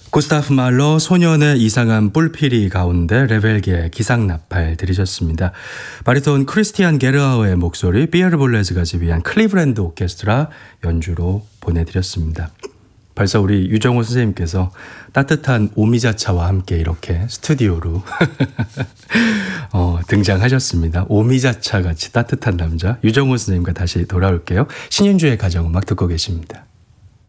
구스타프 말러 소년의 이상한 뿔피리 가운데 레벨게의 기상나팔 들으셨습니다. 바리톤 크리스티안 게르하우의 목소리 피에르 볼레즈가 지휘한 클리브랜드 오케스트라 연주로 보내드렸습니다. 벌써 우리 유정호 선생님께서 따뜻한 오미자차와 함께 이렇게 스튜디오로 등장하셨습니다. 오미자차 같이 따뜻한 남자 유정호 선생님과 다시 돌아올게요. 신윤주의 가정음악 듣고 계십니다.